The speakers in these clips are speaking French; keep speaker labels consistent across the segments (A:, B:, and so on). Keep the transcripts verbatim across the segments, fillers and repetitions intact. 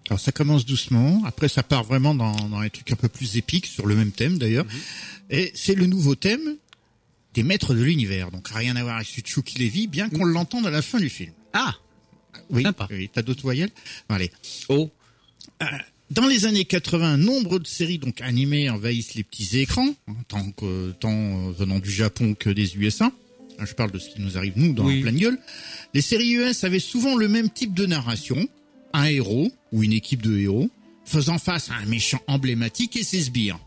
A: Alors ça commence doucement, après ça part vraiment dans, dans les trucs un peu plus épiques, sur le même thème d'ailleurs. Mmh. Et c'est le nouveau thème des maîtres de l'univers. Donc rien à voir avec celui de Chucky Levy, bien qu'on mmh. l'entende à la fin du film.
B: Ah,
A: oui,
B: sympa.
A: Oui, t'as d'autres voyelles. Bon, allez.
B: Oh.
A: Euh, dans les années quatre-vingts, nombre de séries donc animées envahissent les petits écrans, hein, tant que tant venant du Japon que des U S A. Je parle de ce qui nous arrive nous dans oui. la pleine gueule. Les séries U S avaient souvent le même type de narration, un héros ou une équipe de héros faisant face à un méchant emblématique et ses sbires.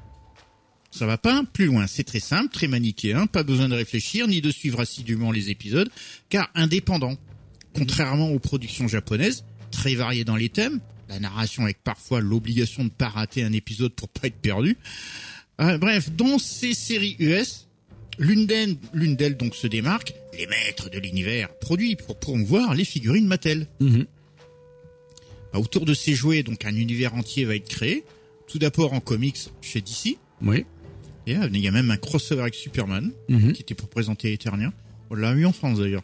A: Ça va pas plus loin, c'est très simple, très manichéen, pas besoin de réfléchir ni de suivre assidûment les épisodes, car indépendant. Contrairement aux productions japonaises, très variées dans les thèmes, la narration avec parfois l'obligation de pas rater un épisode pour pas être perdu. Euh, bref, dans ces séries U S, l'une d'elles, l'une d'elles donc se démarque, les maîtres de l'univers, produits pour promouvoir les figurines Mattel.
B: Mmh.
A: Bah, autour de ces jouets, donc un univers entier va être créé, tout d'abord en comics chez D C.
B: Oui.
A: Et il y a même un crossover avec Superman,
B: mmh.
A: qui était pour présenter Eternia. On l'a eu en France d'ailleurs.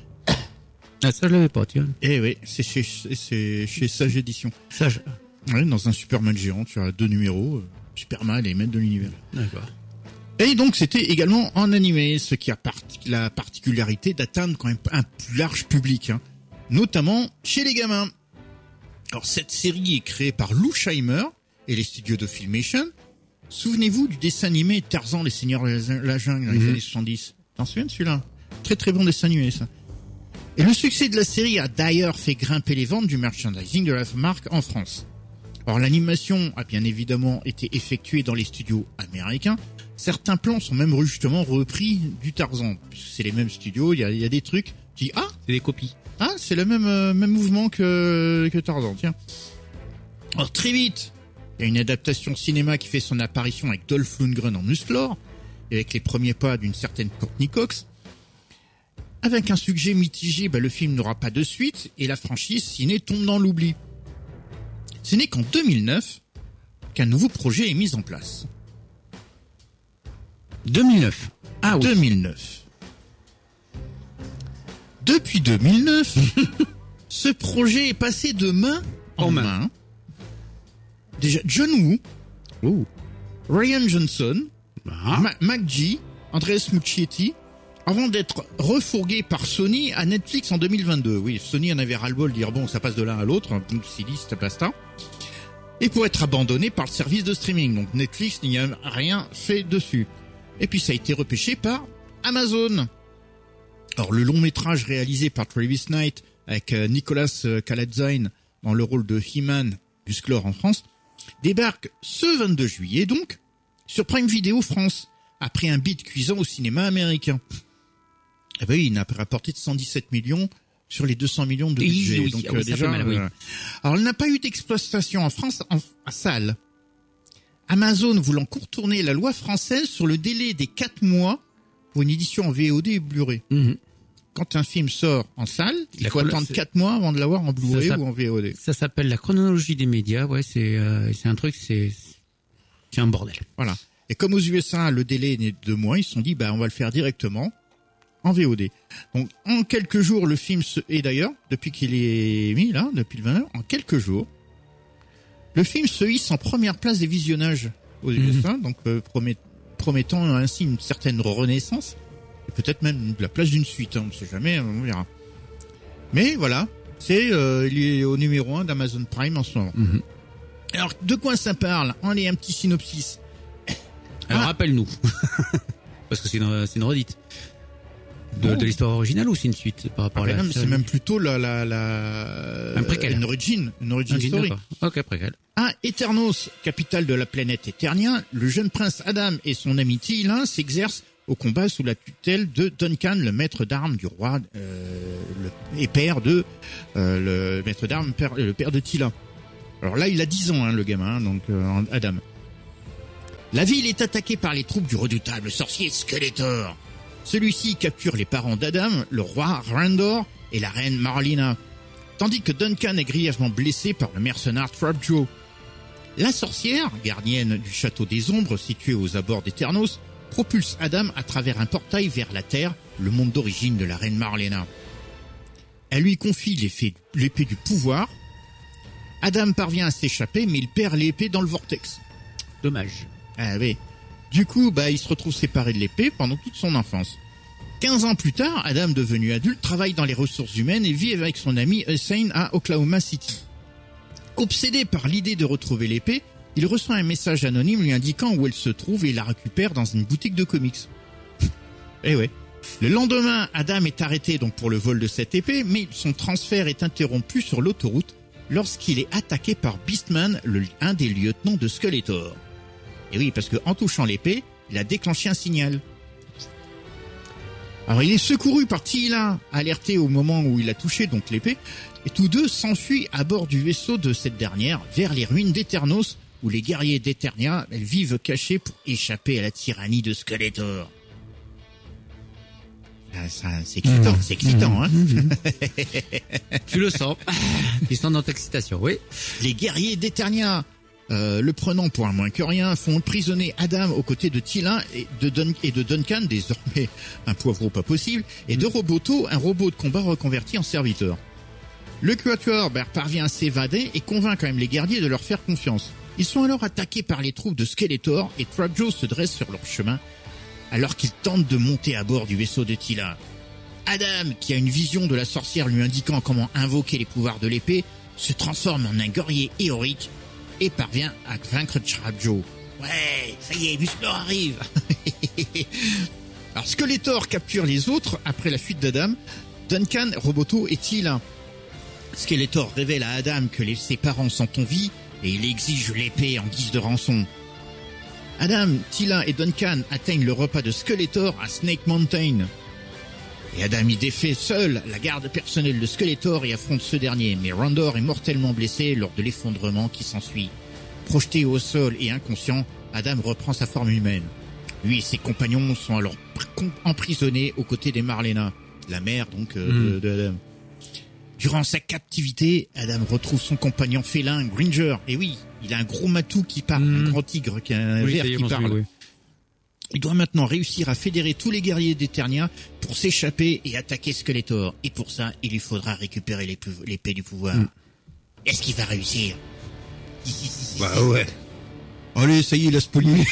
B: Ah, ça je l'avais pas, tu vois.
A: Eh oui, c'est chez, c'est chez Sage Édition.
B: Sage.
A: Ouais, dans un Superman géant, tu as deux numéros, euh, Superman et les maîtres de l'univers.
B: D'accord.
A: Et donc, c'était également en animé, ce qui a part- la particularité d'atteindre quand même un plus large public, hein, notamment chez les gamins. Alors, cette série est créée par Lou Scheimer et les studios de Filmation. Souvenez-vous du dessin animé Tarzan, les Seigneurs de la Jungle dans les mmh. années soixante-dix. T'en souviens de celui-là? Très très bon dessin animé, ça. Et le succès de la série a d'ailleurs fait grimper les ventes du merchandising de la marque en France. Alors l'animation a bien évidemment été effectuée dans les studios américains. Certains plans sont même justement repris du Tarzan, puisque c'est les mêmes studios, il y a, il y a des trucs. Tu dis, ah,
B: c'est des copies.
A: Ah, c'est le même, euh, même mouvement que, que Tarzan, tiens. Alors très vite, il y a une adaptation cinéma qui fait son apparition avec Dolph Lundgren en Musclor, et avec les premiers pas d'une certaine Courtney Cox. Avec un sujet mitigé, bah, le film n'aura pas de suite et la franchise ciné tombe dans l'oubli. Ce n'est qu'en deux mille neuf qu'un nouveau projet est mis en place.
B: deux mille neuf. Ah oui.
A: deux mille neuf. Depuis deux mille neuf, ce projet est passé de main en, en main. main. Déjà, John Woo,
B: oh.
A: Ryan Johnson,
B: ah.
A: Ma- McGee, Andreas Muschietti, avant d'être refourgué par Sony à Netflix en deux mille vingt-deux. Oui, Sony en avait ras-le-bol de dire bon, ça passe de l'un à l'autre, donc s'il dit, ça passe là. Et pour être abandonné par le service de streaming. Donc Netflix n'y a rien fait dessus. Et puis ça a été repêché par Amazon. Alors le long métrage réalisé par Travis Knight avec Nicolas Calatzine dans le rôle de He-Man, Musclor en France, débarque ce vingt-deux juillet donc sur Prime Video France, après un beat cuisant au cinéma américain. Eh ben, il n'a rapporté de cent dix-sept millions sur les deux cents millions de budget.
B: Oui,
A: donc
B: oui,
A: euh, déjà,
B: mal, oui.
A: euh... alors il n'a pas eu d'exploitation en France en, en salle. Amazon voulant contourner la loi française sur le délai des quatre mois pour une édition en V O D et Blu-ray.
B: Mm-hmm.
A: Quand un film sort en salle, il
B: la
A: faut attendre quatre mois avant de l'avoir en Blu-ray
B: ça,
A: ou en V O D.
B: Ça s'appelle la chronologie des médias. Ouais, c'est euh, c'est un truc, c'est c'est un bordel.
A: Voilà. Et comme aux U S A, le délai n'est de deux mois, ils se sont dit, bah, on va le faire directement en V O D. Donc, en quelques jours, le film se, et d'ailleurs, depuis qu'il est mis, là, depuis le vingt-neuf, en quelques jours, le film se hisse en première place des visionnages aux U S A, mmh. donc, euh, promet, promettant ainsi une certaine renaissance, et peut-être même la place d'une suite, hein, on ne sait jamais, on verra. Mais voilà, c'est, euh, il est au numéro un d'Amazon Prime en ce moment.
B: Mmh.
A: Alors, de quoi ça parle? On est un petit synopsis.
B: Alors,
A: ah.
B: rappelle-nous. Parce que c'est une, c'est une redite. De, bon. de l'histoire originale ou c'est une suite par rapport
A: ah,
B: à la...
A: Non, c'est même plutôt la, la, la,
B: un préquel.
A: Une origin, une origin
B: okay,
A: story.
B: D'accord. Ok, préquel.
A: À Eternos, capitale de la planète Eternia, le jeune prince Adam et son ami Tila s'exercent au combat sous la tutelle de Duncan, le maître d'armes du roi, euh, le, et père de, euh, le maître d'armes, père, le père de Tila. Alors là, il a dix ans, hein, le gamin, donc, euh, Adam. La ville est attaquée par les troupes du redoutable sorcier Skeletor. Celui-ci capture les parents d'Adam, le roi Randor et la reine Marlena, tandis que Duncan est grièvement blessé par le mercenaire Trap Joe. La sorcière, gardienne du château des ombres situé aux abords d'Eternos, propulse Adam à travers un portail vers la Terre, le monde d'origine de la reine Marlena. Elle lui confie l'épée, l'épée du pouvoir, Adam parvient à s'échapper, mais il perd l'épée dans le vortex.
B: Dommage.
A: Ah oui. Du coup, bah, il se retrouve séparé de l'épée pendant toute son enfance. quinze ans plus tard, Adam, devenu adulte, travaille dans les ressources humaines et vit avec son ami Hussein à Oklahoma City. Obsédé par l'idée de retrouver l'épée, il reçoit un message anonyme lui indiquant où elle se trouve et il la récupère dans une boutique de comics. Eh ouais. Le lendemain, Adam est arrêté donc pour le vol de cette épée, mais son transfert est interrompu sur l'autoroute lorsqu'il est attaqué par Beastman, le, un des lieutenants de Skeletor. Et oui, parce que en touchant l'épée, il a déclenché un signal. Alors il est secouru par Teela, alerté au moment où il a touché donc l'épée, et tous deux s'enfuient à bord du vaisseau de cette dernière vers les ruines d'Eternos, où les guerriers d'Eternia vivent cachés pour échapper à la tyrannie de Skeletor. Ah, ça, c'est excitant, mmh. c'est excitant, hein.
B: Mmh. Tu le sens. Tu sens dans ta excitation, oui.
A: Les guerriers d'Eternia, euh, le prenant pour un moins que rien, font emprisonner Adam aux côtés de Teela et de, Dun- et de Duncan, désormais un poivreau pas possible, et de Roboto, un robot de combat reconverti en serviteur. Le Quatuor bah, parvient à s'évader et convainc quand même les guerriers de leur faire confiance. Ils sont alors attaqués par les troupes de Skeletor et Trapjaw se dresse sur leur chemin alors qu'ils tentent de monter à bord du vaisseau de Teela. Adam, qui a une vision de la sorcière lui indiquant comment invoquer les pouvoirs de l'épée, se transforme en un guerrier héroïque et parvient à vaincre Trapjaw. Ouais, ça y est, Musclor arrive. Alors Skeletor capture les autres après la fuite d'Adam, Duncan, Roboto et Teela. Skeletor révèle à Adam que les, ses parents sont en vie et il exige l'épée en guise de rançon. Adam, Teela et Duncan atteignent le repas de Skeletor à Snake Mountain. Et Adam y défait seul la garde personnelle de Skeletor et affronte ce dernier, mais Randor est mortellement blessé lors de l'effondrement qui s'ensuit. Projeté au sol et inconscient, Adam reprend sa forme humaine. Lui et ses compagnons sont alors emprisonnés aux côtés des Marlena, la mère donc euh, mmh. de, de Adam. Durant sa captivité, Adam retrouve son compagnon félin, Gringer. Et oui, il a un gros matou qui parle, mmh. un grand tigre qui a un
B: oui,
A: ver qui parle. Suis, oui. Il doit maintenant réussir à fédérer tous les guerriers d'Eternia pour s'échapper et attaquer Skeletor. Et pour ça, il lui faudra récupérer l'épée du pouvoir. Mmh. Est-ce qu'il va réussir?
B: Bah ouais.
A: Allez, ça y est, il a spolié.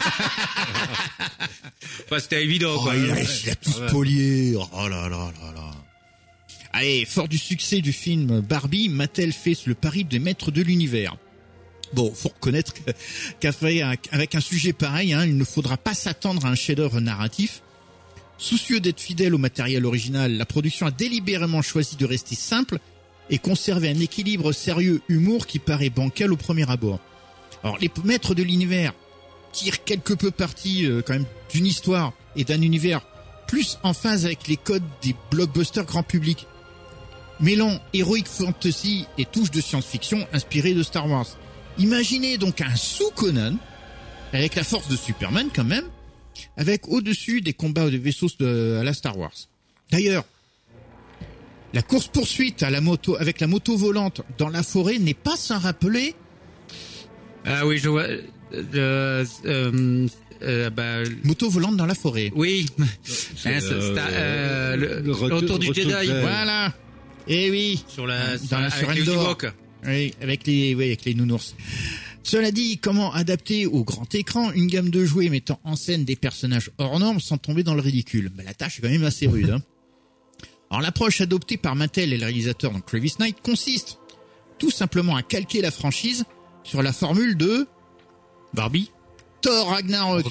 B: Enfin, c'était évident,
A: oh,
B: quoi.
A: Il a, il a tout spolié. Oh là là là là. Allez, fort du succès du film Barbie, Mattel fait le pari des maîtres de l'univers. Bon, faut reconnaître qu'avec un sujet pareil, hein, il ne faudra pas s'attendre à un chef-d'œuvre narratif. Soucieux d'être fidèle au matériel original, la production a délibérément choisi de rester simple et conserver un équilibre sérieux-humour qui paraît bancal au premier abord. Alors, les maîtres de l'univers tirent quelque peu parti euh, quand même d'une histoire et d'un univers plus en phase avec les codes des blockbusters grand public, mêlant heroic fantasy et touches de science-fiction inspirées de Star Wars. Imaginez donc un sous-Conan, avec la force de Superman quand même, avec au-dessus des combats de vaisseaux de, à la Star Wars. D'ailleurs, la course-poursuite à la moto, avec la moto volante dans la forêt n'est pas sans rappeler...
B: Ah oui, je vois... Euh, euh, euh, bah,
A: moto volante dans la forêt.
B: Oui. C'est, euh, euh, le, le retour, retour du Jedi.
A: Voilà. Et oui.
B: Sur la,
A: dans la
B: avec les Ewoks.
A: Oui, avec les, oui, avec les nounours. Cela dit, comment adapter au grand écran une gamme de jouets mettant en scène des personnages hors normes sans tomber dans le ridicule? Ben, la tâche est quand même assez rude, hein. Alors, l'approche adoptée par Mattel et le réalisateur, donc Travis Knight, consiste tout simplement à calquer la franchise sur la formule de
B: Barbie,
A: Thor Ragnarok.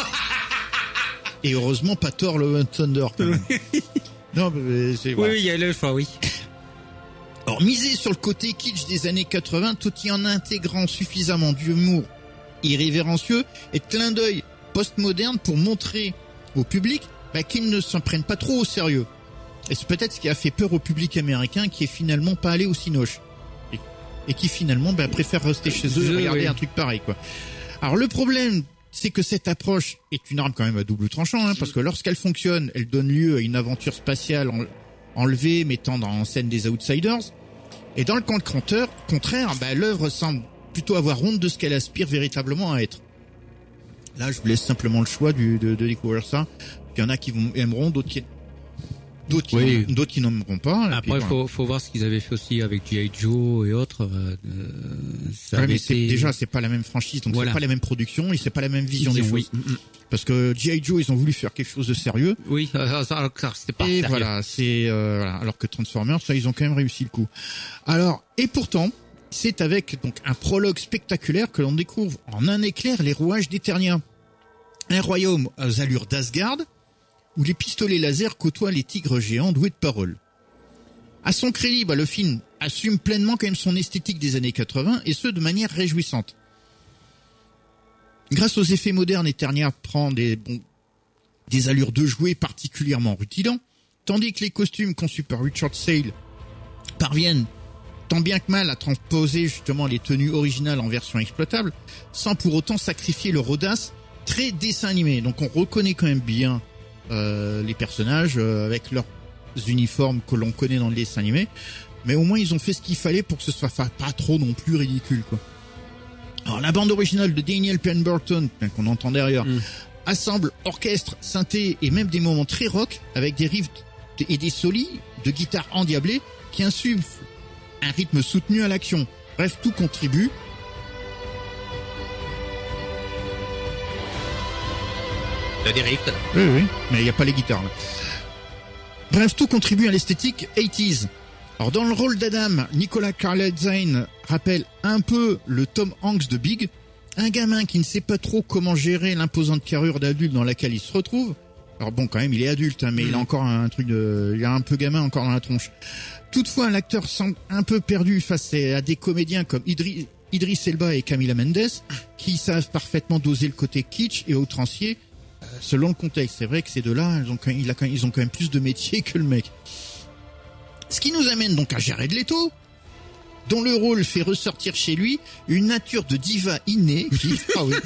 A: Et heureusement pas Thor Love and Thunder. Quand même. Non, mais c'est
B: oui, oui, il y a le choix, oui.
A: Alors, miser sur le côté kitsch des années quatre-vingts, tout y en intégrant suffisamment d'humour irrévérencieux et de clin d'œil post-moderne pour montrer au public bah, qu'ils ne s'en prennent pas trop au sérieux. Et c'est peut-être ce qui a fait peur au public américain qui est finalement pas allé au Cinoche. Et, et qui finalement bah, préfère rester chez eux et regarder oui. un truc pareil, quoi. Alors le problème, c'est que cette approche est une arme quand même à double tranchant, hein, parce que lorsqu'elle fonctionne, elle donne lieu à une aventure spatiale en, enlevée, mettant en scène des outsiders. Et dans le camp de contraire, bah, l'œuvre semble plutôt avoir honte de ce qu'elle aspire véritablement à être. Là, je vous laisse simplement le choix du, de, de découvrir ça. Il y en a qui vont, aimeront, d'autres qui... d'autres qui,
B: oui.
A: d'autres qui nommeront pas.
B: Après, il faut, faut voir ce qu'ils avaient fait aussi avec G I. Joe et autres. Euh, ça
A: ouais, mais
B: été...
A: c'est, déjà, c'est pas la même franchise, donc voilà. C'est pas la même production et c'est pas la même vision, vision des choses. Oui. Parce que G I. Joe, ils ont voulu faire quelque chose de sérieux.
B: Oui, ça, ça, ça c'était pas
A: et
B: sérieux.
A: Voilà, c'est euh, voilà. Alors que Transformers, ça, ils ont quand même réussi le coup. Alors, et pourtant, c'est avec donc un prologue spectaculaire que l'on découvre en un éclair les rouages d'Eternia, un royaume aux allures d'Asgard, où les pistolets laser côtoient les tigres géants doués de parole. À son crédit, bah, le film assume pleinement quand même son esthétique des années quatre-vingts, et ce, de manière réjouissante. Grâce aux effets modernes, Eternia prend des, bon, des allures de jouets particulièrement rutilants, tandis que les costumes conçus par Richard Sale parviennent tant bien que mal à transposer justement les tenues originales en version exploitable, sans pour autant sacrifier leur audace très dessin animé. Donc on reconnaît quand même bien euh, les personnages euh, avec leurs uniformes que l'on connaît dans le dessin animé, mais au moins ils ont fait ce qu'il fallait pour que ce soit pas trop non plus ridicule, quoi. Alors la bande originale de Daniel Pemberton, qu'on entend derrière, mm. assemble orchestre, synthé et même des moments très rock avec des riffs et des solis de guitare endiablés qui insufflent un rythme soutenu à l'action. Bref, tout contribue.
B: Il y a des riffs.
A: Oui, oui, mais il n'y a pas les guitares là. Bref, tout contribue à l'esthétique eighties. Alors dans le rôle d'Adam, Nicolas Carlyle-Zane rappelle un peu le Tom Hanks de Big, un gamin qui ne sait pas trop comment gérer l'imposante carrure d'adulte dans laquelle il se retrouve. Alors bon, quand même, il est adulte, hein, mais mmh. il a encore un truc de, il a un peu gamin encore dans la tronche. Toutefois, l'acteur semble un peu perdu face à des comédiens comme Idris, Idris Elba et Camila Mendes, qui savent parfaitement doser le côté kitsch et outrancier euh, selon le contexte. C'est vrai que ces deux-là, ils ont, quand même, il a quand même, ils ont quand même plus de métier que le mec. Ce qui nous amène donc à Jared Leto, dont le rôle fait ressortir chez lui une nature de diva innée qui, ah oui,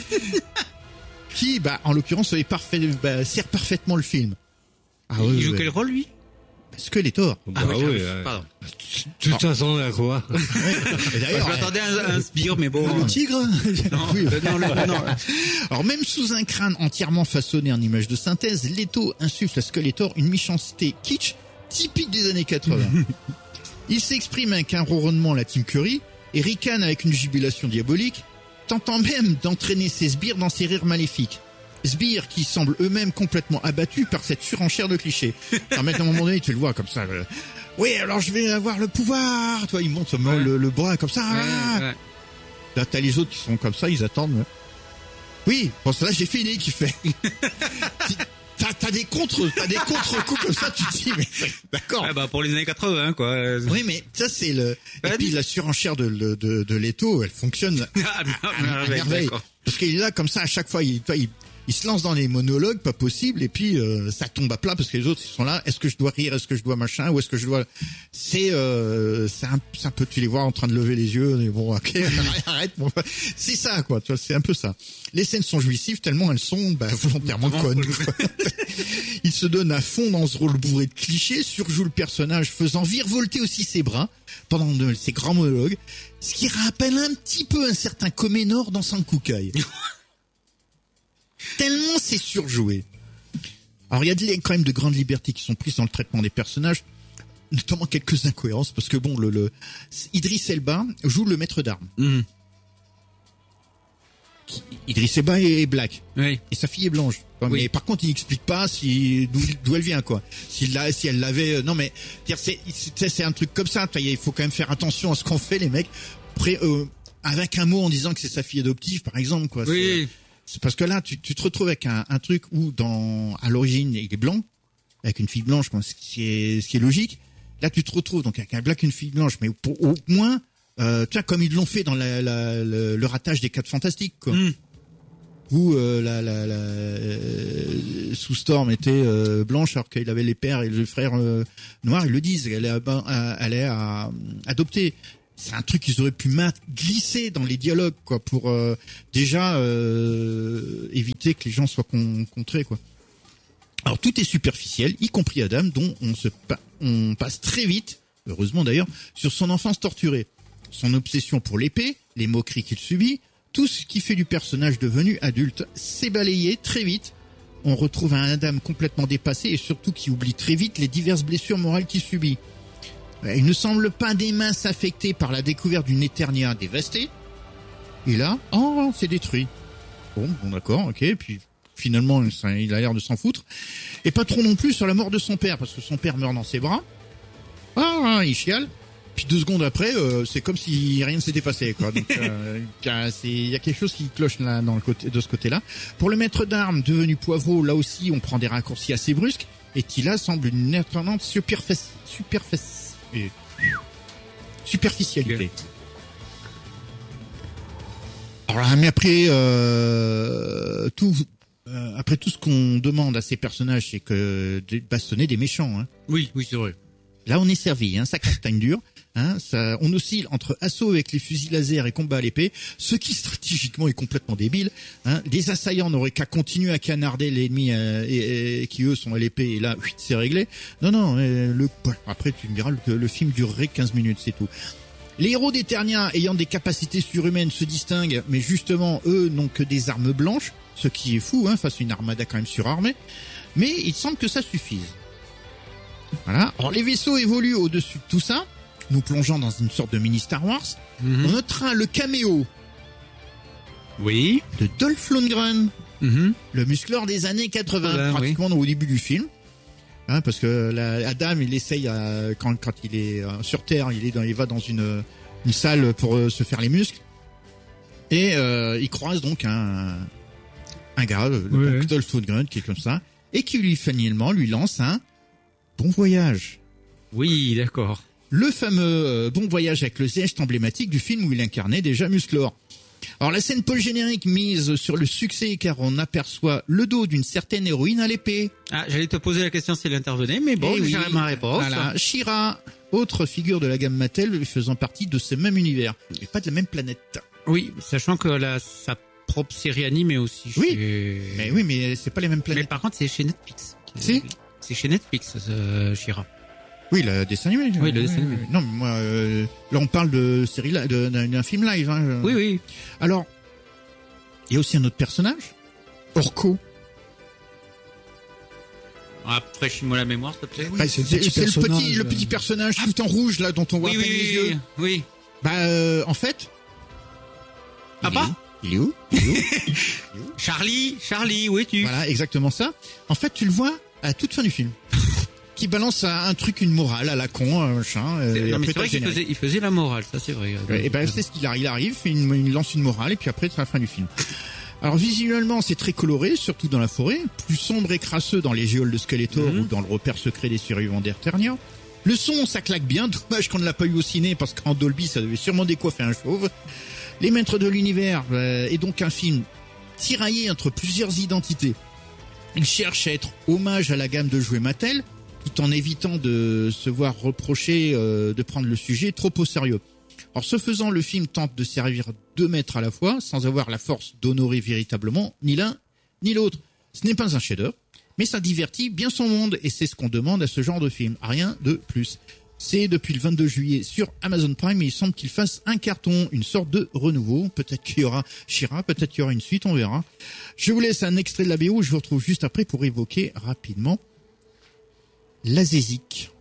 A: qui, bah, en l'occurrence, est parfait, bah, sert parfaitement le film.
B: Ah oui, il joue ouais. quel rôle, lui?
A: Skeletor.
C: Bah, ah oui, oui euh, pardon. De toute façon, là, quoi.
B: Et d'ailleurs, je m'attendais à un sbire, mais bon.
A: Le tigre?
B: Non, oui, non, non, non.
A: Alors, même sous un crâne entièrement façonné en image de synthèse, Leto insuffle à Skeletor une méchanceté kitsch typique des années quatre-vingts. Il s'exprime avec un ronronnement à la Tim Curry et ricane avec une jubilation diabolique, tentant même d'entraîner ses sbires dans ses rires maléfiques. Sbires qui semblent eux-mêmes complètement abattus par cette surenchère de clichés. Alors maintenant, à un moment donné, tu le vois comme ça. Euh, oui, alors je vais avoir le pouvoir. Toi, il monte ouais. le, le bras comme ça. Ouais, ouais. Là, t'as les autres qui sont comme ça, ils attendent. Ouais. Oui, bon, ça là, j'ai fini, qui fait. T'as, t'as des contre, t'as des contre-coups comme ça, tu te dis, mais d'accord.
B: Ah bah pour les années quatre-vingts, quoi.
A: Oui, mais ça c'est le. Et puis la surenchère de de de, de Leto, elle fonctionne à, à, à merveille. Parce qu'il est là comme ça à chaque fois, il, il, il se lance dans les monologues, pas possible, et puis euh, ça tombe à plat parce que les autres ils sont là. Est-ce que je dois rire, est-ce que je dois machin, ou est-ce que je dois. C'est euh, c'est un, c'est un peu, tu les vois en train de lever les yeux, et bon, ok, arrête. Bon, c'est ça quoi, tu vois, c'est un peu ça. Les scènes sont jouissives tellement elles sont bah, volontairement connes. Il se donne à fond dans ce rôle bourré de clichés, surjoue le personnage, faisant virevolter aussi ses bras pendant de, ses grands monologues, ce qui rappelle un petit peu un certain Comenor dans Sankukai. Tellement c'est surjoué. Alors il y a de, quand même de grandes libertés qui sont prises dans le traitement des personnages, notamment quelques incohérences, parce que bon, le, le Idris Elba joue le maître d'armes. Mmh. Idris Elba est black. Oui. Et sa fille est blanche. Oui. Mais par contre, il n'explique pas si d'où, d'où elle vient, quoi. S'il l'a, si elle l'avait, non mais c'est, c'est c'est un truc comme ça. Il faut quand même faire attention à ce qu'on fait, les mecs. Après, euh, avec un mot en disant que c'est sa fille adoptive, par exemple, quoi.
B: Oui.
A: C'est, c'est parce que là, tu, tu te retrouves avec un, un truc où, dans, à l'origine, il est blanc, avec une fille blanche, quoi, ce qui est, ce qui est logique. Là, tu te retrouves donc avec un black, une fille blanche, mais pour, au moins, euh, tu vois, comme ils l'ont fait dans la, la, le, le ratage des Quatre Fantastiques, quoi. Mm. Où euh, la, la, la euh, Sue Storm était euh, blanche alors qu'il avait les pères et le frère euh, noir, ils le disent, elle est, à, elle est à, adoptée. C'est un truc qu'ils auraient pu mettre, glisser dans les dialogues, quoi, pour euh, déjà euh, éviter que les gens soient con, contrés, quoi. Alors tout est superficiel, y compris Adam, dont on se pa- on passe très vite, heureusement d'ailleurs, sur son enfance torturée, son obsession pour l'épée, les moqueries qu'il subit. Tout ce qui fait du personnage devenu adulte s'est balayé très vite on retrouve un Adam complètement dépassé et surtout qui oublie très vite les diverses blessures morales qu'il subit. Il ne semble pas des masses affectées par la découverte d'une Eternia dévastée. Et là, oh, c'est détruit. Bon, bon d'accord, ok, puis finalement, il a l'air de s'en foutre. Et pas trop non plus sur la mort de son père, parce que son père meurt dans ses bras. Ah, il chiale. Puis deux secondes après, euh, c'est comme si rien ne s'était passé, quoi. Donc, euh, il y a quelque chose qui cloche là, dans le côté, de ce côté-là. Pour le maître d'armes, devenu poivreau, là aussi, on prend des raccourcis assez brusques. Et qui là semble une étonnante superfici... superfici... Et... superficialité. Alors là, mais après euh, tout, euh, après tout ce qu'on demande à ces personnages, c'est que de bastonner des méchants. Hein.
B: Oui, oui, c'est vrai.
A: Là, on est servi, hein, ça castagne dur. Hein, ça, on oscille entre assaut avec les fusils laser et combat à l'épée, ce qui stratégiquement est complètement débile. Hein. Les assaillants n'auraient qu'à continuer à canarder l'ennemi euh, et, et qui eux sont à l'épée et là, oui, c'est réglé. Non, non. Euh, le, après, tu me diras que le, le film durerait quinze minutes, c'est tout. Les héros d'Eternia ayant des capacités surhumaines se distinguent, mais justement, eux n'ont que des armes blanches, ce qui est fou, hein, face à une armada quand même surarmée. Mais il semble que ça suffise. Voilà. Alors les vaisseaux évoluent au-dessus de tout ça, nous plongeant dans une sorte de mini Star Wars. Mm-hmm. On notera le caméo.
B: Oui.
A: De Dolph Lundgren,
B: mm-hmm.
A: le muscleur des années quatre-vingts,
B: ben,
A: pratiquement
B: oui.
A: au début du film. Hein, parce que la, Adam, il essaye à, quand quand il est euh, sur Terre, il est dans, il va dans une une salle pour euh, se faire les muscles et euh, il croise donc un un gars, le
C: oui, oui.
A: Dolph Lundgren, qui est comme ça et qui lui finalement lui lance un bon voyage.
B: Oui, d'accord.
A: Le fameux euh, bon voyage avec le geste emblématique du film où il incarnait déjà Musclor. Alors la scène post-générique mise sur le succès car on aperçoit le dos d'une certaine héroïne à l'épée.
B: Ah, j'allais te poser la question s'il intervenait, mais bon,
A: Eh oui,
B: j'ai ma réponse.
A: Voilà, She-Ra, autre figure de la gamme Mattel faisant partie de ce même univers, mais pas de la même planète.
B: Oui, sachant que la sa propre série animée aussi.
A: Oui,
B: chez...
A: mais oui, mais c'est pas les mêmes planètes.
B: Mais par contre, c'est chez Netflix.
A: Si.
B: C'est chez Netflix, euh, She-Ra.
A: Oui, le dessin animé.
B: Oui, le dessin animé.
A: Non, mais moi, euh, là, on parle de série, de, d'un, d'un film live. Hein.
B: Oui, oui.
A: Alors, il y a aussi un autre personnage, Orko.
B: Rafraîchis-moi la mémoire, s'il te plaît.
A: Oui, bah, c'est, c'est, c'est le petit, le petit personnage ah, tout en rouge là, dont on voit
B: oui,
A: à peine
B: oui,
A: les yeux.
B: Oui.
A: Bah, euh, en fait.
B: Papa.
A: Il est où, il est où, il est où
B: Charlie, Charlie, où es-tu?
A: Voilà, exactement ça. En fait, tu le vois à la toute fin du film. Qui balance un truc, une morale à la con, un machin.
B: C'est, non, mais c'est vrai qu'il faisait, il faisait la morale, ça c'est vrai.
A: Et ben c'est ce qu'il arrive, il arrive, il, il lance une morale et puis après c'est la fin du film. Alors visuellement c'est très coloré, surtout dans la forêt, plus sombre et crasseux dans les géoles de Skeletor mm-hmm. ou dans le repère secret des survivants d'Eternia. Le son ça claque bien, dommage qu'on ne l'a pas eu au ciné parce qu'en Dolby ça devait sûrement décoiffer un chauve. Les Maîtres de l'Univers euh, est donc un film tiraillé entre plusieurs identités. Il cherche à être hommage à la gamme de jouets Mattel, tout en évitant de se voir reprocher euh, de prendre le sujet trop au sérieux. Alors, ce faisant, le film tente de servir deux maîtres à la fois, sans avoir la force d'honorer véritablement ni l'un ni l'autre. Ce n'est pas un chef-d'œuvre, mais ça divertit bien son monde, et c'est ce qu'on demande à ce genre de film. Rien de plus. C'est depuis le vingt-deux juillet sur Amazon Prime, et il semble qu'il fasse un carton, une sorte de renouveau. Peut-être qu'il y aura She-Ra, peut-être qu'il y aura une suite, on verra. Je vous laisse un extrait de la B O, je vous retrouve juste après pour évoquer rapidement Lazésique.